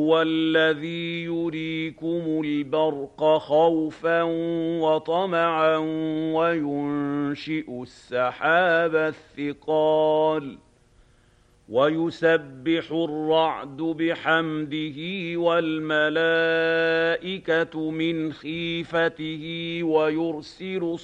وهو الذي يريكم البرق خوفا وطمعا وينشئ السحاب الثقال ويسبح الرعد بحمده والملائكة من خيفته ويرسل